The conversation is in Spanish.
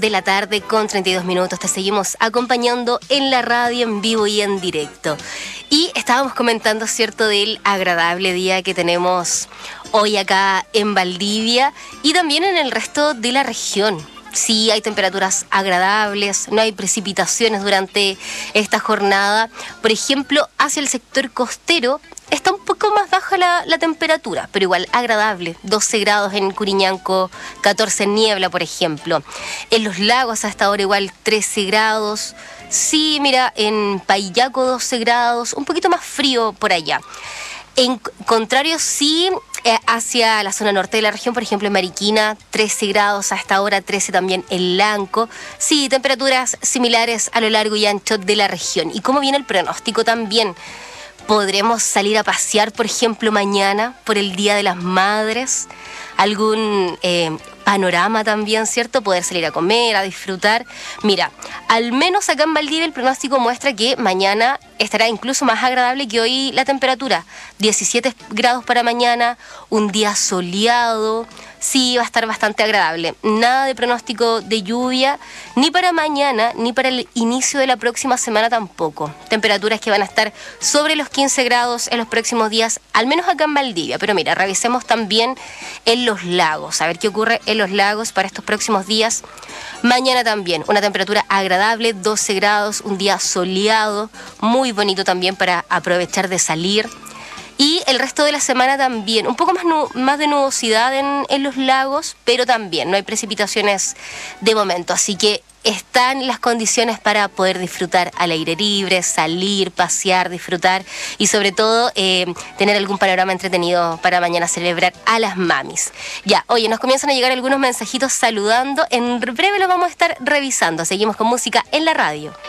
de la tarde con 32 minutos. Te seguimos acompañando en la radio, en vivo y en directo. Y estábamos comentando, ¿cierto?, del agradable día que tenemos hoy acá en Valdivia y también en el resto de la región. Sí, hay temperaturas agradables, no hay precipitaciones durante esta jornada. Por ejemplo, hacia el sector costero está un poco más baja la temperatura, pero igual agradable. 12 grados en Curiñanco, 14 en Niebla, por ejemplo. En los lagos hasta ahora igual 13 grados. Sí, mira, en Paillaco 12 grados, un poquito más frío por allá. En contrario, sí, hacia la zona norte de la región, por ejemplo en Mariquina, 13 grados hasta ahora, 13 también en Lanco. Sí, temperaturas similares a lo largo y ancho de la región. ¿Y cómo viene el pronóstico también? ¿Podremos salir a pasear, por ejemplo, mañana por el Día de las Madres? ¿Algún panorama también, cierto? Poder salir a comer, a disfrutar. Mira, al menos acá en Valdivia el pronóstico muestra que mañana estará incluso más agradable que hoy la temperatura. 17 grados para mañana, un día soleado. Sí, va a estar bastante agradable. Nada de pronóstico de lluvia, ni para mañana, ni para el inicio de la próxima semana tampoco. Temperaturas que van a estar sobre los 15 grados en los próximos días, al menos acá en Valdivia. Pero mira, revisemos también en los lagos, a ver qué ocurre en los lagos para estos próximos días. Mañana también, una temperatura agradable, 12 grados, un día soleado, muy bonito también para aprovechar de salir. Y el resto de la semana también, un poco más de nubosidad en los lagos, pero también no hay precipitaciones de momento. Así que están las condiciones para poder disfrutar al aire libre, salir, pasear, disfrutar y sobre todo tener algún panorama entretenido para mañana celebrar a las mamis. Ya, oye, nos comienzan a llegar algunos mensajitos saludando. En breve lo vamos a estar revisando. Seguimos con música en la radio.